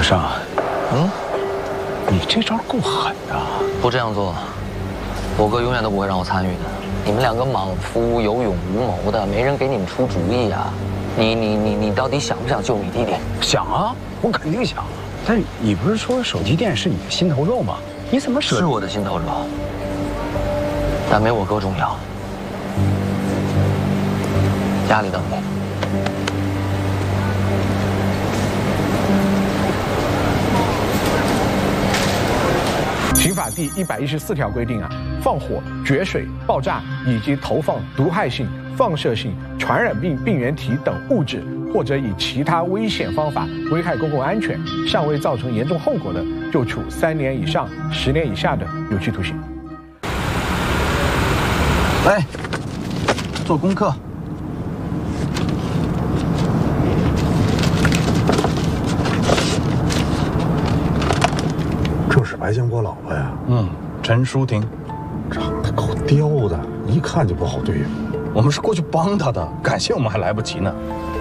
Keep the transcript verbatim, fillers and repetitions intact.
尚， 嗯， 你这招够狠的。 不这样做，我哥永远都不会让我参与的。你们两个莽夫有勇无谋的，没人给你们出主意啊！你你你你到底想不想救你弟弟？ 想啊，我肯定想。但你不是说手机店是你的心头肉吗？你怎么舍？ 是我的心头肉，但没我哥重要。家里等你。 刑法第一百一十四条规定啊，放火、决水、爆炸以及投放毒害性、放射性、传染病病原体等物质，或者以其他危险方法危害公共安全，尚未造成严重后果的，就处三年以上十年以下的有期徒刑。 来，做功课。 白建国老婆呀， 嗯，陈淑婷， 长得够刁的，一看就不好对付。 我们是过去帮他的，感谢我们还来不及呢。